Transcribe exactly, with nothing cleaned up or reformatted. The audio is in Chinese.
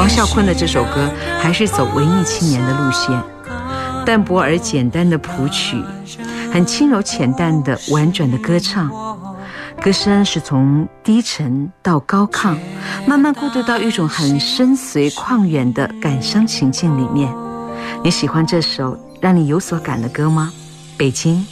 孝坤的这首歌还是走文艺青年的路线，淡泊而简单的谱曲，很轻柔浅淡的婉转的歌唱，歌声是从低沉到高亢，慢慢过渡到一种很深邃旷远的感伤情境里面。你喜欢这首让你有所感的歌吗？北京